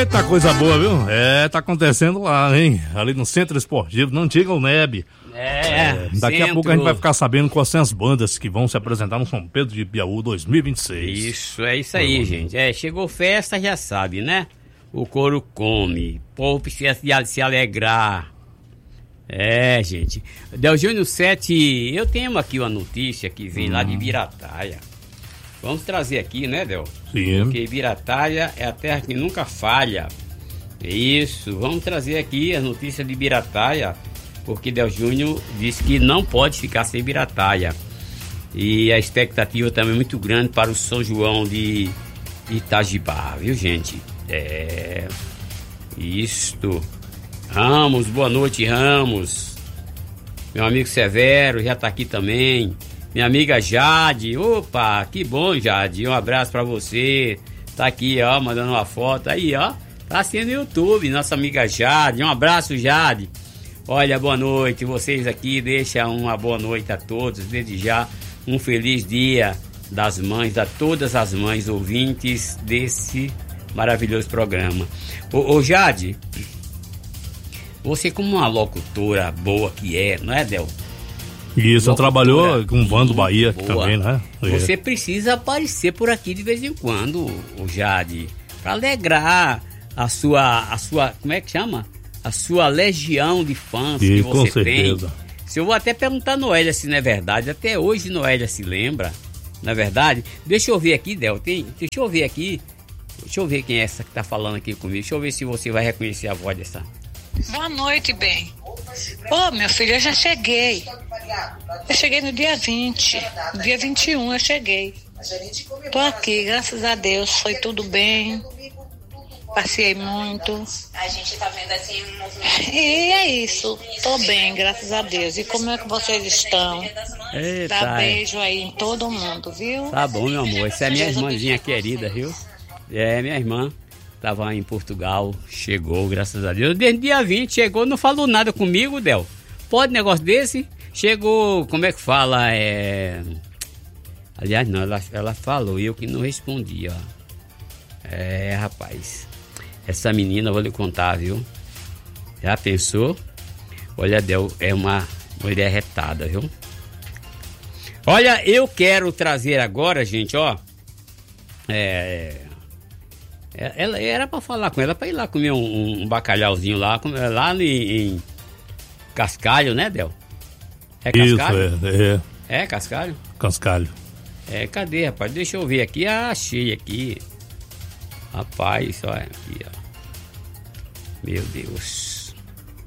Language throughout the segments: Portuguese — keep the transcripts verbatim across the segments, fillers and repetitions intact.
Eita, coisa boa, viu? É, tá acontecendo lá, hein? Ali no Centro Esportivo, não diga o N E B. É, é Daqui centro... a pouco a gente vai ficar sabendo quais são as bandas que vão se apresentar no São Pedro de Piauí dois mil e vinte e seis. Isso, é isso aí, é, gente. É, chegou festa, já sabe, né? O couro come, o povo precisa se alegrar. É, gente. Del Júnior sete, eu tenho aqui uma notícia que vem hum. lá de Birataia. Vamos trazer aqui, né, Del? Sim. Porque Birataia é a terra que nunca falha. Isso, vamos trazer aqui a notícia de Birataia, porque Del Júnior disse que não pode ficar sem Birataia. E a expectativa também é muito grande para o São João de Itajibá, viu, gente? É. Isto. Ramos, boa noite, Ramos. Meu amigo Severo já tá aqui também. Minha amiga Jade, opa, que bom, Jade, um abraço pra você. Tá aqui, ó, mandando uma foto aí, ó. Tá assim no YouTube, nossa amiga Jade. Um abraço, Jade. Olha, boa noite, vocês aqui, deixa uma boa noite a todos. Desde já, um feliz dia das mães, a todas as mães ouvintes desse maravilhoso programa. Ô, ô Jade, você como uma locutora boa que é, não é, Del? Isso, ela trabalhou com o Vando Bahia aqui também, né? Você precisa aparecer por aqui de vez em quando, o Jade, para alegrar a sua, a sua, como é que chama? A sua legião de fãs e, que você com certeza. tem. Se eu vou até perguntar a Noélia se não é verdade, até hoje Noélia se lembra, não é verdade? Deixa eu ver aqui, Del, tem, deixa eu ver aqui, deixa eu ver quem é essa que tá falando aqui comigo, deixa eu ver se você vai reconhecer a voz dessa. Boa noite, bem. Ô, meu filho, eu já cheguei. Eu cheguei no dia vinte. No dia vinte e um eu cheguei. Tô aqui, graças a Deus. Foi tudo bem. Passei muito. A gente tá vendo assim um movimento. E é isso. Tô bem, graças a Deus. E como é que vocês estão? Eita, Dá beijo aí em todo mundo, viu? Tá bom, meu amor. Essa é minha irmãzinha querida, viu? É, minha irmã. Tava em Portugal, chegou, graças a Deus. Desde dia vinte chegou, não falou nada comigo, Del. Pode negócio desse? Chegou, como é que fala? É... Aliás, não, ela, ela falou, eu que não respondi, ó. É, rapaz. Essa menina, eu vou lhe contar, viu? Já pensou? Olha, Del, é uma mulher retada, viu? Olha, eu quero trazer agora, gente, ó. É... Ela, era pra falar com ela, pra ir lá comer um, um bacalhauzinho lá, lá em, em Cascalho, né, Del? É Cascalho? Isso, é, é. É Cascalho? Cascalho. É, cadê, rapaz? Deixa eu ver aqui. Ah, achei aqui. Rapaz, olha aqui, ó. Meu Deus.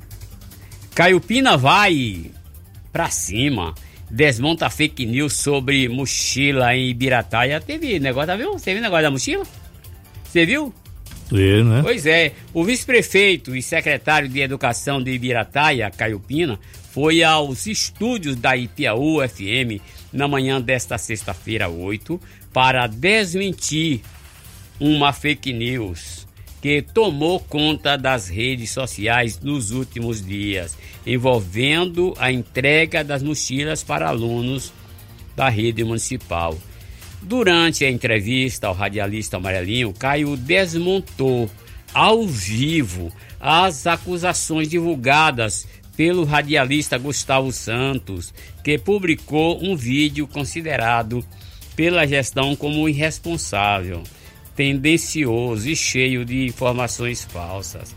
Caiupina vai pra cima. Desmonta fake news sobre mochila em Ibirataia. Teve negócio, tá vendo? Você viu o negócio da mochila? Você viu? É, né? Pois é, o vice-prefeito e secretário de Educação de Ibirataia, Caiupina, foi aos estúdios da Ipiaú F M na manhã desta sexta-feira, oito, para desmentir uma fake news que tomou conta das redes sociais nos últimos dias, envolvendo a entrega das mochilas para alunos da rede municipal. Durante a entrevista ao radialista Amarelinho, Caio desmontou ao vivo as acusações divulgadas pelo radialista Gustavo Santos, que publicou um vídeo considerado pela gestão como irresponsável, tendencioso e cheio de informações falsas.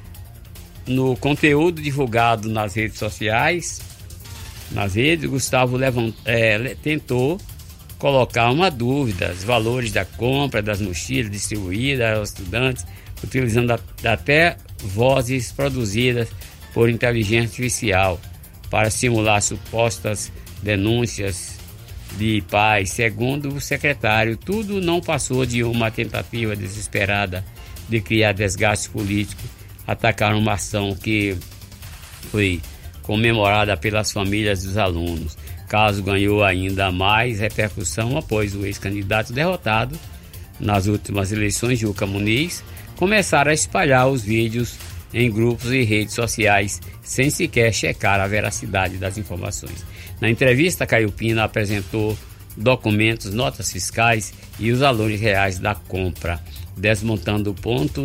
No conteúdo divulgado nas redes sociais, nas redes, Gustavo levant, é, tentou colocar uma dúvida, os valores da compra das mochilas distribuídas aos estudantes, utilizando até vozes produzidas por inteligência artificial para simular supostas denúncias de pais. Segundo o secretário, tudo não passou de uma tentativa desesperada de criar desgaste político, atacar uma ação que foi comemorada pelas famílias dos alunos. Caso ganhou ainda mais repercussão após o ex-candidato derrotado nas últimas eleições, Juca Muniz, começaram a espalhar os vídeos em grupos e redes sociais sem sequer checar a veracidade das informações. Na entrevista, Caiupina apresentou documentos, notas fiscais e os valores reais da compra, desmontando o ponto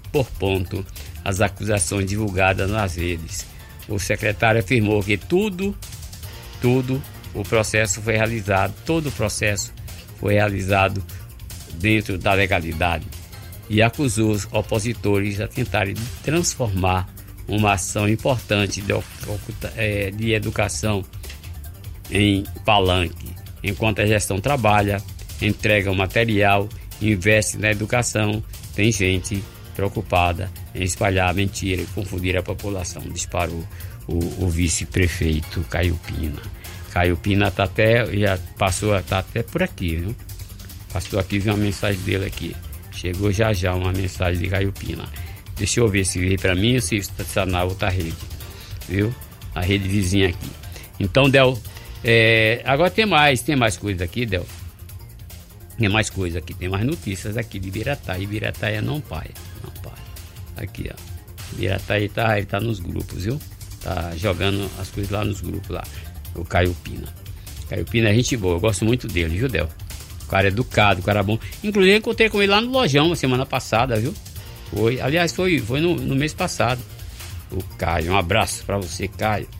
por ponto as acusações divulgadas nas redes. O secretário afirmou que tudo, tudo, o processo foi realizado, todo o processo foi realizado dentro da legalidade e acusou os opositores a tentarem transformar uma ação importante de, de educação em palanque, enquanto a gestão trabalha, entrega o material, investe na educação, tem gente preocupada em espalhar a mentira e confundir a população, disparou o, o vice-prefeito Caio Pina. Caio Pina tá até, já passou, tá até por aqui, viu? Passou aqui, viu uma mensagem dele aqui. Chegou já já uma mensagem de Caio Pina. Deixa eu ver se veio para mim ou se está na outra rede, viu? A rede vizinha aqui. Então, Del, é, agora tem mais, tem mais coisa aqui, Del. Tem mais coisa aqui, tem mais notícias aqui de Ibirataia. Ibirataia não paia, não paia. Aqui, ó. Ibirataia tá, ele tá nos grupos, viu? Tá jogando as coisas lá nos grupos lá. O Caio Pina. Caio Pina é gente boa, eu gosto muito dele, viu, Del? O cara é educado, o cara é bom. Inclusive, eu encontrei com ele lá no Lojão, semana passada, viu? Foi, aliás, foi, foi no, no mês passado. O Caio, um abraço pra você, Caio.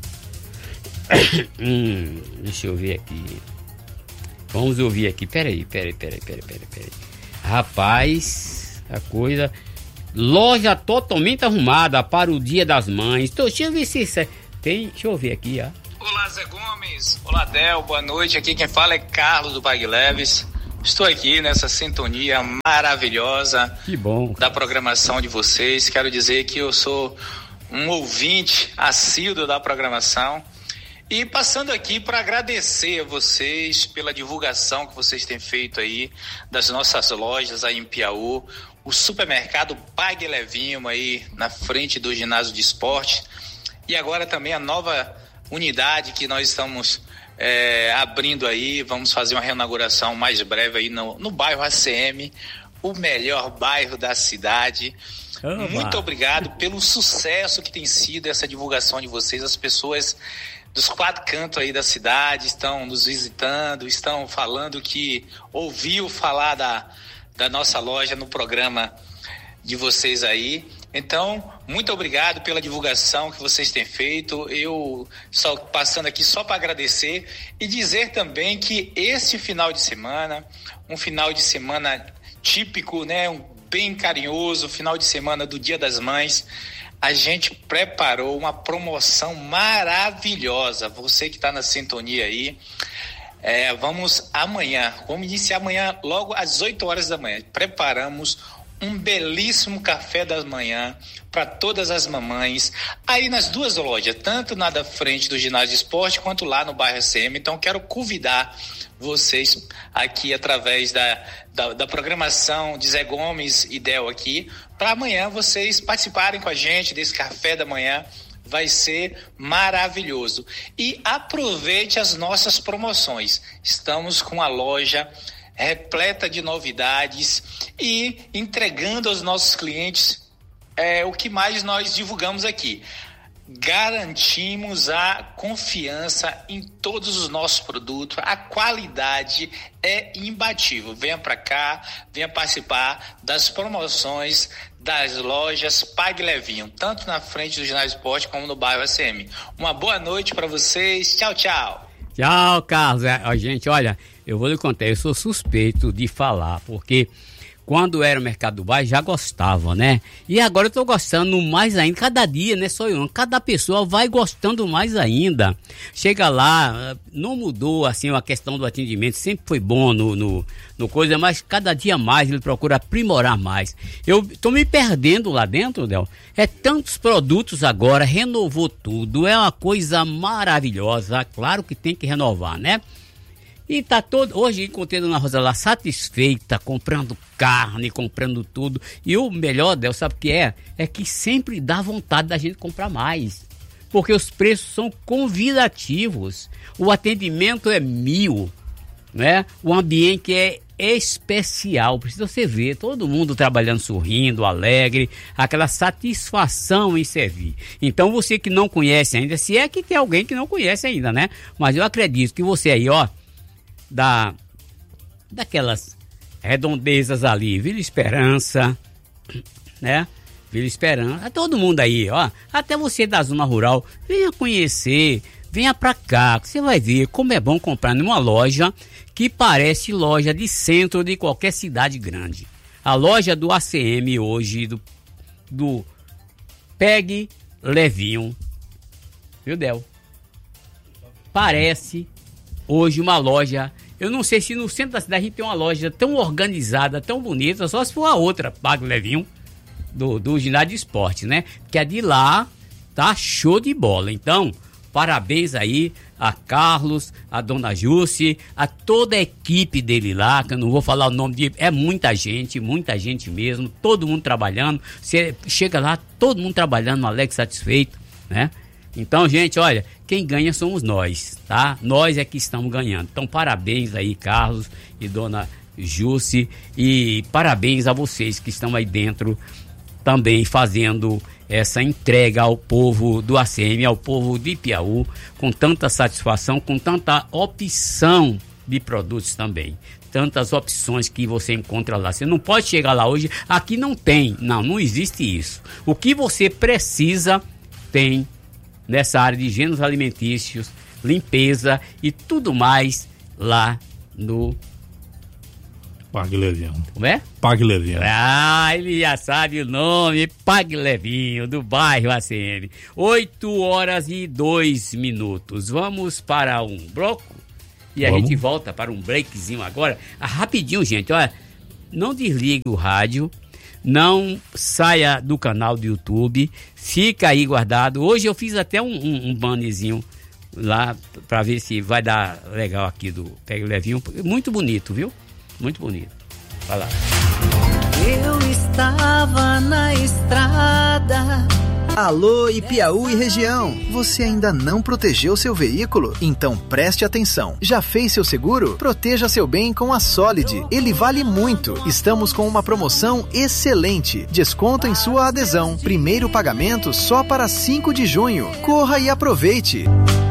hum, deixa eu ver aqui. Vamos ouvir aqui. Peraí, peraí, peraí, peraí, peraí, peraí. Rapaz, a coisa. Loja totalmente arrumada para o Dia das Mães. Tô, deixa eu ver se isso é... tem. Deixa eu ver aqui, ó. Olá, Zé Gomes. Olá, Del. Boa noite. Aqui quem fala é Carlos do Bag Leves. Estou aqui nessa sintonia maravilhosa. Que bom. Da programação de vocês. Quero dizer que eu sou um ouvinte assíduo da programação. E passando aqui para agradecer a vocês pela divulgação que vocês têm feito aí das nossas lojas aí em Piauí, o supermercado Bag Levinho aí na frente do ginásio de esporte e agora também a nova unidade que nós estamos é, abrindo aí, vamos fazer uma reinauguração mais breve aí no, no bairro A C M, o melhor bairro da cidade. Oba. Muito obrigado pelo sucesso que tem sido essa divulgação de vocês, as pessoas dos quatro cantos aí da cidade estão nos visitando, estão falando que ouviu falar da, da nossa loja no programa de vocês aí. Então, muito obrigado pela divulgação que vocês têm feito. Eu só passando aqui só para agradecer e dizer também que esse final de semana, um final de semana típico, né, um bem carinhoso, final de semana do Dia das Mães, a gente preparou uma promoção maravilhosa. Você que está na sintonia aí, é, vamos amanhã, vamos iniciar amanhã logo às oito horas da manhã. Preparamos um belíssimo café da manhã para todas as mamães, aí nas duas lojas, tanto na da frente do ginásio de esporte, quanto lá no bairro A C M. Então quero convidar vocês aqui através da, da, da programação de Zé Gomes e Del aqui, para amanhã vocês participarem com a gente desse café da manhã. Vai ser maravilhoso. E aproveite as nossas promoções. Estamos com a loja repleta de novidades e entregando aos nossos clientes é, o que mais nós divulgamos aqui. Garantimos a confiança em todos os nossos produtos, a qualidade é imbatível. Venha para cá, venha participar das promoções das lojas Pague Levinho, tanto na frente do ginásio esporte como no bairro A C M. Uma boa noite para vocês, tchau, tchau. Tchau, Carlos. É, gente, olha, eu vou lhe contar, eu sou suspeito de falar, porque quando era o Mercado do Bairro, já gostava, né? E agora eu tô gostando mais ainda, cada dia, né? Só eu, cada pessoa vai gostando mais ainda. Chega lá, não mudou, assim, a questão do atendimento, sempre foi bom no, no, no coisa, mas cada dia mais ele procura aprimorar mais. Eu tô me perdendo lá dentro, Del. É tantos produtos agora, renovou tudo, é uma coisa maravilhosa, claro que tem que renovar, né? E tá todo, hoje encontrei a Dona Rosa lá satisfeita, comprando carne, comprando tudo. E o melhor, Del, sabe o que é? É que sempre dá vontade da gente comprar mais. Porque os preços são convidativos. O atendimento é mil, né? O ambiente é especial. Precisa você ver todo mundo trabalhando, sorrindo, alegre, aquela satisfação em servir. Então você que não conhece ainda, se é que tem alguém que não conhece ainda, né? Mas eu acredito que você aí, ó, Da, daquelas redondezas ali, Vila Esperança, né? Vila Esperança, todo mundo aí, ó, até você da zona rural, venha conhecer, venha pra cá, que você vai ver como é bom comprar numa loja que parece loja de centro de qualquer cidade grande. A loja do A C M hoje, do, do Pegue Levinho, viu, Del? Parece hoje uma loja, eu não sei se no centro da cidade a gente tem uma loja tão organizada, tão bonita, só se for a outra, Pegue Levinho, do, do ginásio de esporte, né? Que a de lá tá show de bola. Então, parabéns aí a Carlos, a dona Jússi, a toda a equipe dele lá, que eu não vou falar o nome de... É muita gente, muita gente mesmo, todo mundo trabalhando. Você chega lá, todo mundo trabalhando, alegre, satisfeito, né? Então, gente, olha, quem ganha somos nós, tá? Nós é que estamos ganhando. Então, parabéns aí, Carlos e dona Jússi, e parabéns a vocês que estão aí dentro também fazendo essa entrega ao povo do A C M, ao povo de Piauí, com tanta satisfação, com tanta opção de produtos também. Tantas opções que você encontra lá. Você não pode chegar lá hoje, aqui não tem. Não, não existe isso. O que você precisa tem nessa área de higiene alimentícios, limpeza e tudo mais lá no Pegue Levinho. Como é? Pegue Levinho. Ah, ele já sabe o nome, Pegue Levinho, do bairro A C M. oito horas e dois minutos. Vamos para um bloco e a Vamos. gente volta para um breakzinho agora. Ah, rapidinho, gente, olha, não desligue o rádio, não saia do canal do YouTube, fica aí guardado. Hoje eu fiz até um, um, um bannerzinho lá para ver se vai dar legal aqui do Pegue Levinho. Muito bonito, viu? Muito bonito. Vai lá. Eu estava na estrada. Alô, Ipiaú e região. Você ainda não protegeu seu veículo? Então preste atenção. Já fez seu seguro? Proteja seu bem com a Solid. Ele vale muito. Estamos com uma promoção excelente. Desconto em sua adesão. Primeiro pagamento só para cinco de junho. Corra e aproveite.